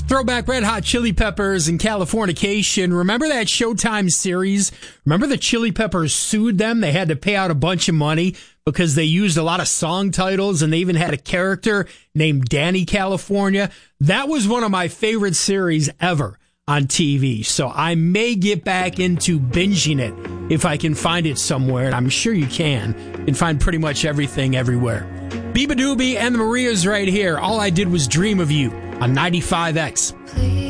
Throwback Red Hot Chili Peppers and Californication. Remember that Showtime series? Remember the Chili Peppers sued them? They had to pay out a bunch of money because they used a lot of song titles, and they even had a character named Danny California. That was one of my favorite series ever on TV. So I may get back into binging it if I can find it somewhere. I'm sure you can. You can find pretty much everything everywhere. Biba Doobie and the Marias right here. All I Did Was Dream of You on 95X. Please.